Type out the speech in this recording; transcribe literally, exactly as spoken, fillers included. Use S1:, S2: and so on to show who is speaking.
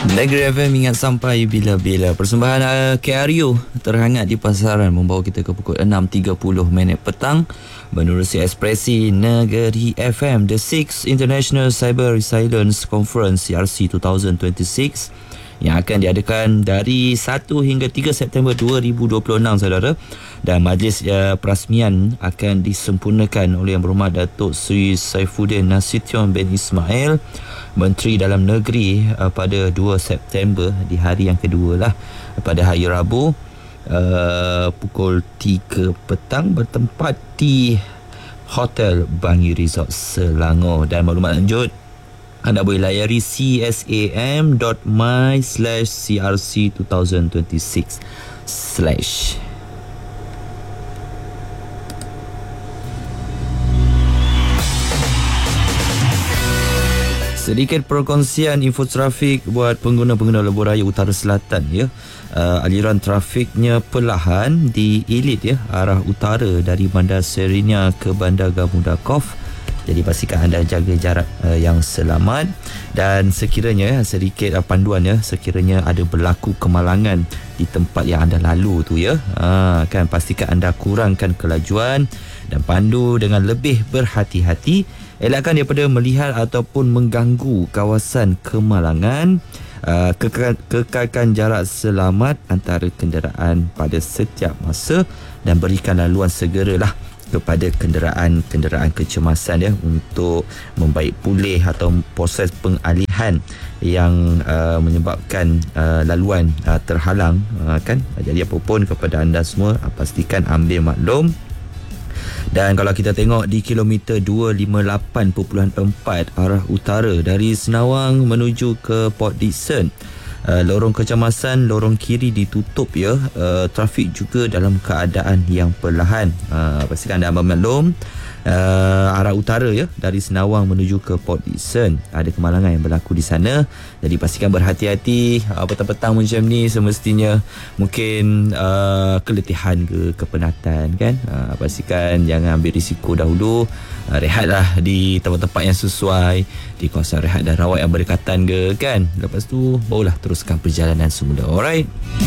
S1: Negeri F M ingat sampai bila-bila. Persembahan uh, K R U terhangat di pasaran membawa kita ke pukul enam tiga puluh minit petang menerusi ekspresi Negeri F M, The Sixth International Cyber Resilience Conference C R C dua ribu dua puluh enam yang akan diadakan dari satu hingga tiga September dua ribu dua puluh enam, saudara. Dan majlis uh, perasmian akan disempurnakan oleh Yang Berhormat Datuk Seri Saifuddin Nasution bin Ismail, Menteri Dalam Negeri, uh, pada dua September, di hari yang kedua lah, pada hari Rabu, uh, pukul tiga petang, bertempat di Hotel Bangi Resort Selangor. Dan maklumat lanjut anda boleh layari csam.my slash crc2026 slash. Sedikit perkongsian info trafik buat pengguna-pengguna lebuh raya utara selatan, ya. Uh, aliran trafiknya perlahan di Elite, ya, arah utara dari Bandar Serinya ke Bandar Gamudakov. Jadi pastikan anda jaga jarak uh, yang selamat. Dan sekiranya sedikit uh, panduan, ya, sekiranya ada berlaku kemalangan di tempat yang anda lalu tu, ya, ha, kan pastikan anda kurangkan kelajuan dan pandu dengan lebih berhati-hati. Elakkan daripada melihat ataupun mengganggu kawasan kemalangan. Uh, kekal, kekalkan jarak selamat antara kenderaan pada setiap masa dan berikan laluan segeralah kepada kenderaan-kenderaan kecemasan, ya, untuk membaik pulih atau proses pengalihan yang uh, menyebabkan uh, laluan uh, terhalang, uh, kan. Jadi apapun kepada anda semua, uh, pastikan ambil maklum. Dan kalau kita tengok di kilometer dua lima lapan perpuluhan empat arah utara dari Senawang menuju ke Port Dickson, uh, lorong kecemasan lorong kiri ditutup, ya. Uh, trafik juga dalam keadaan yang perlahan. Uh, pastikan anda maklum. Uh, arah utara, ya, dari Senawang menuju ke Port Dickson ada kemalangan yang berlaku di sana. Jadi pastikan berhati-hati. Uh, petang-petang macam ni semestinya mungkin uh, keletihan ke kepenatan, kan. Uh, pastikan jangan ambil risiko dahulu. Uh, rehatlah di tempat-tempat yang sesuai, di kawasan rehat dan rawat yang berdekatan ke, kan. Lepas tu barulah teruskan perjalanan semula. Alright.